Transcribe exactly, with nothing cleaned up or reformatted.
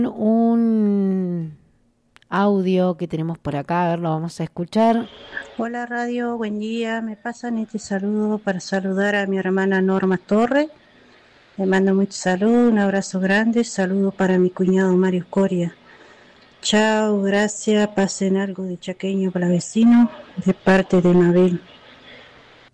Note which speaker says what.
Speaker 1: Un audio que tenemos por acá, a ver, lo vamos a escuchar.
Speaker 2: Hola radio, buen día. Me pasan este saludo para saludar a mi hermana Norma Torre. Le mando mucho saludo, un abrazo grande. Saludo para mi cuñado Mario Coria. Chao, gracias. Pasen algo de chaqueño para vecino de parte de Mabel.